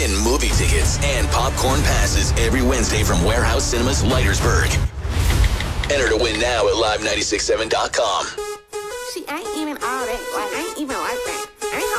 Win movie tickets and popcorn passes every Wednesday from Warehouse Cinemas, Leitersburg. Enter to win now at live967.com. See, I ain't even all that. Like, I ain't even like that.